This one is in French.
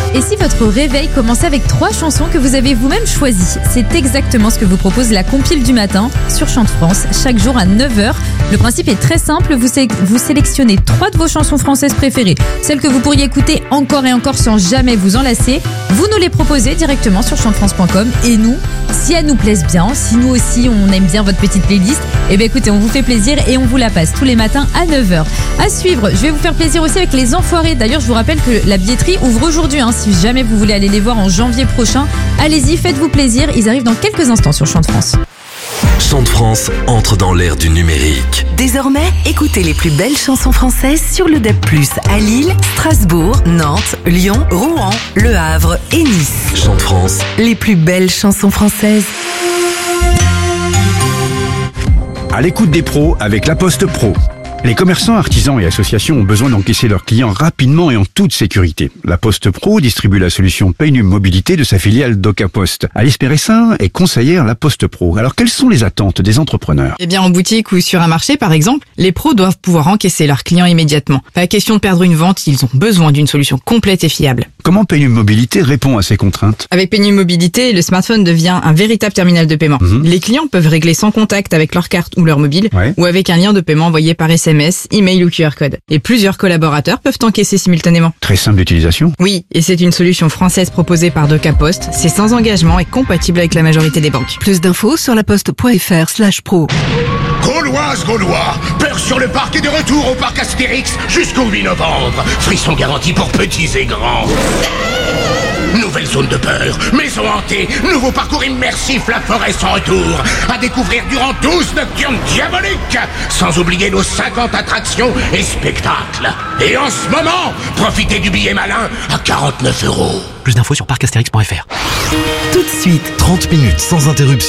Et si votre réveil commençait avec 3 chansons que vous avez vous-même choisies? C'est exactement ce que vous propose la compile du matin sur Chante France, chaque jour à 9h. Le principe est très simple, vous sélectionnez 3 de vos chansons françaises préférées, celles que vous pourriez écouter encore et encore sans jamais vous en lasser. Vous nous les proposez directement sur chantefrance.com et nous, si elles nous plaisent bien, si nous aussi on aime bien votre petite playlist, eh bien écoutez, on vous fait plaisir et on vous la passe tous les matins à 9h. À suivre, je vais vous faire plaisir aussi avec les Enfoirés. D'ailleurs, je vous rappelle que la billetterie ouvre aujourd'hui, si jamais vous voulez aller les voir en janvier prochain. Allez-y, faites-vous plaisir, ils arrivent dans quelques instants sur Chante France. Chante France entre dans l'ère du numérique. Désormais, écoutez les plus belles chansons françaises sur le DAB+, à Lille, Strasbourg, Nantes, Lyon, Rouen, Le Havre et Nice. Chante France. Les plus belles chansons françaises. À l'écoute des pros avec La Poste Pro. Les commerçants, artisans et associations ont besoin d'encaisser leurs clients rapidement et en toute sécurité. La Poste Pro distribue la solution Paynum Mobilité de sa filiale DocaPost. Alice Péressin est conseillère La Poste Pro. Alors, quelles sont les attentes des entrepreneurs? Eh bien, en boutique ou sur un marché, par exemple, les pros doivent pouvoir encaisser leurs clients immédiatement. Pas question de perdre une vente, ils ont besoin d'une solution complète et fiable. Comment Paynum Mobilité répond à ces contraintes? Avec Paynum Mobilité, le smartphone devient un véritable terminal de paiement. Les clients peuvent régler sans contact avec leur carte ou leur mobile, ou avec un lien de paiement envoyé par SMS, email ou QR code. Et plusieurs collaborateurs peuvent encaisser simultanément. Très simple d'utilisation. Oui, et c'est une solution française proposée par DocaPost. C'est sans engagement et compatible avec la majorité des banques. Plus d'infos sur laposte.fr/pro. Gauloises, Gaulois, peur sur le parc est de retour au parc Astérix jusqu'au 8 novembre. Frisson garanti pour petits et grands. Nouvelle zone de peur, maison hantée, nouveau parcours immersif, la forêt sans retour. À découvrir durant 12 nocturnes diaboliques. Sans oublier nos 50 attractions et spectacles. Et en ce moment, profitez du billet malin à 49 €. Plus d'infos sur parcastérix.fr. Tout de suite, 30 minutes sans interruption.